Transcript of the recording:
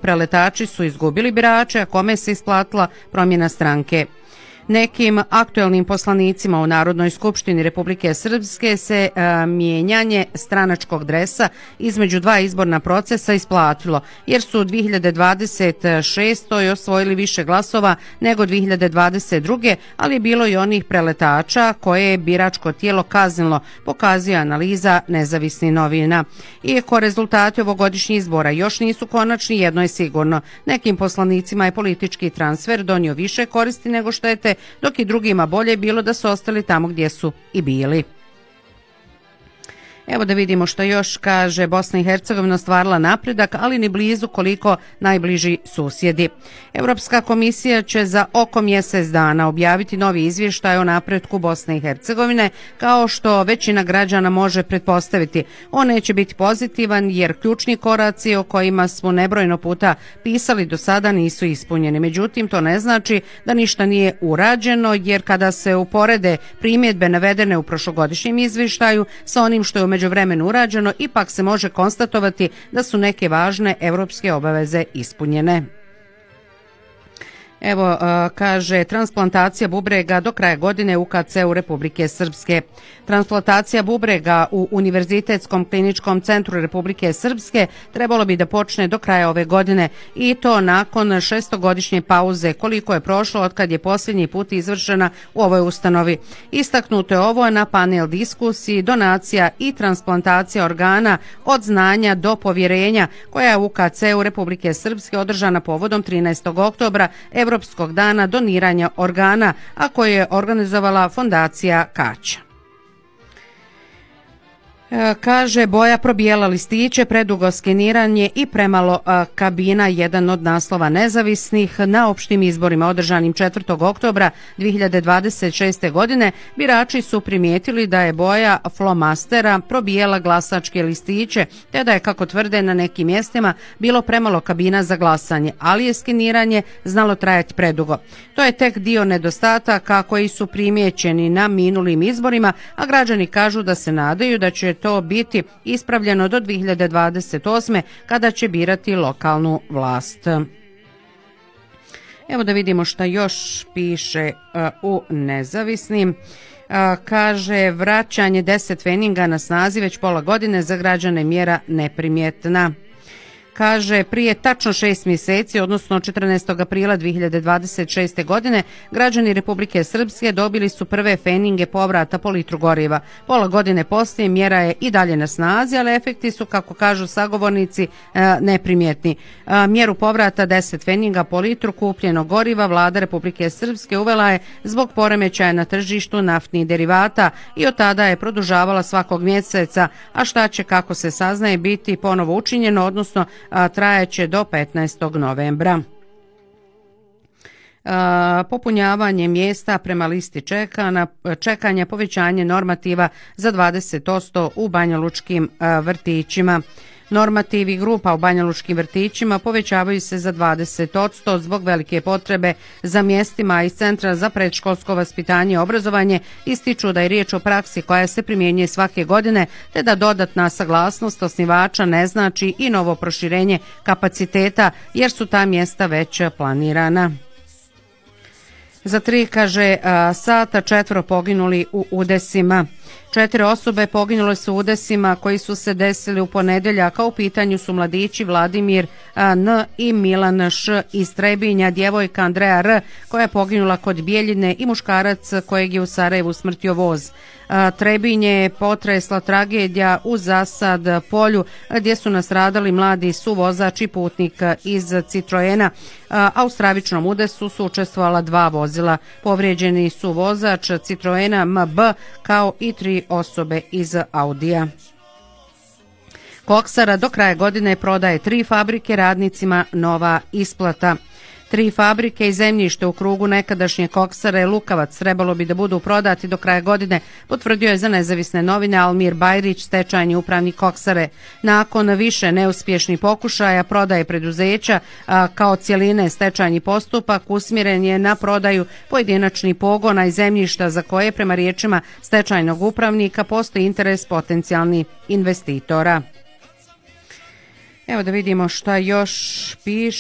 preletači su izgubili birače, a kome se isplatila promjena stranke. Nekim aktuelnim poslanicima u Narodnoj skupštini Republike Srpske se mijenjanje stranačkog dresa između dva izborna procesa isplatilo, jer su 2026. osvojili više glasova nego 2022. ali je bilo i onih preletača koje je biračko tijelo kaznilo, pokazuje analiza nezavisnih novina. Iako rezultati ovogodišnjih izbora još nisu konačni, jedno je sigurno. Nekim poslanicima je politički transfer donio više koristi nego štete, dok i drugima bolje bilo da su ostali tamo gdje su i bili. Evo da vidimo što još kaže. Bosna i Hercegovina ostvarila napredak, ali ni blizu koliko najbliži susjedi. Europska komisija će za oko mjesec dana objaviti novi izvještaj o napretku Bosne i Hercegovine, kao što većina građana može pretpostaviti. On neće biti pozitivan jer ključni koraci o kojima smo nebrojno puta pisali do sada nisu ispunjeni. Međutim, to ne znači da ništa nije urađeno, jer kada se uporede primjedbe navedene u prošlogodišnjem izvještaju sa onim što je u međuvremenu urađeno, ipak se može konstatovati da su neke važne europske obaveze ispunjene. Evo, kaže, transplantacija bubrega do kraja godine u UKC-u Republike Srpske. Transplantacija bubrega u Univerzitetskom kliničkom centru Republike Srpske trebalo bi da počne do kraja ove godine, i to nakon 6-godišnje pauze, koliko je prošlo od kad je posljednji put izvršena u ovoj ustanovi. Istaknuto je ovo na panel diskusiji donacija i transplantacija organa od znanja do povjerenja, koja je u UKC-u Republike Srpske održana povodom 13. oktobra Evropskog dana doniranja organa, a koje je organizovala fondacija Kaća. Kaže, boja probijela listiće, predugo skeniranje i premalo kabina, jedan od naslova nezavisnih. Na opštim izborima održanim 4. oktobra 2026. godine birači su primijetili da je boja flomastera probijela glasačke listiće, te da je, kako tvrde, na nekim mjestima bilo premalo kabina za glasanje, ali je skeniranje znalo trajati predugo. To je tek dio nedostataka koji su primijećeni na minulim izborima, a građani kažu da se nadaju da će to biti ispravljeno do 2028. kada će birati lokalnu vlast. Evo da vidimo šta još piše u nezavisnim. Kaže, vraćanje 10 feninga na snazi već pola godine, za građane mjera neprimjetna. Kaže, prije tačno 6 mjeseci, odnosno 14. aprila 2026. godine, građani Republike Srpske dobili su prve feninge povrata po litru goriva. Pola godine poslije mjera je i dalje na snazi, ali efekti su, kako kažu sagovornici, neprimjetni. Mjeru povrata 10 feninga po litru kupljenog goriva vlada Republike Srpske uvela je zbog poremećaja na tržištu naftnih derivata i od tada je produžavala svakog mjeseca, a šta će, kako se saznaje, biti ponovo učinjeno, odnosno trajeće do 15. novembra. Popunjavanje mjesta prema listi čekanja, povećanje normativa za 20% u banjalučkim vrtićima. Normativi grupa u banjalučkim vrtićima povećavaju se za 20% zbog velike potrebe za mjestima iz Centra za predškolsko vaspitanje i obrazovanje. Ističu da je riječ o praksi koja se primjenjuje svake godine, te da dodatna saglasnost osnivača ne znači i novo proširenje kapaciteta, jer su ta mjesta već planirana. Za 3, kaže, sata 4 poginuli u udesima. 4 osobe poginule su u udesima koji su se desili u ponedjeljak, a u pitanju su mladići Vladimir N. i Milan Š. iz Trebinja, djevojka Andreja R. koja je poginula kod Bijeljine i muškarac kojeg je u Sarajevu smrtio voz. Trebinje je potresla tragedija u Zasad polju, gdje su nastradali mladi suvozač i putnik iz Citroena, a u stravičnom udesu su učestvovala 2 vozila. Povrijeđeni su vozač Citroena MB kao i 3 osobe iz Audija. Koksara do kraja godine prodaje 3 fabrike, radnicima nova isplata. 3 fabrike i zemljište u krugu nekadašnje koksare Lukavac trebalo bi da budu prodati do kraja godine, potvrdio je za nezavisne novine Almir Bajrić, stečajni upravnik koksare. Nakon više neuspješnih pokušaja prodaje preduzeća kao cjeline, stečajni postupak usmjeren je na prodaju pojedinačnih pogona i zemljišta za koje, prema riječima stečajnog upravnika, postoji interes potencijalnih investitora. Evo da vidimo šta još piše.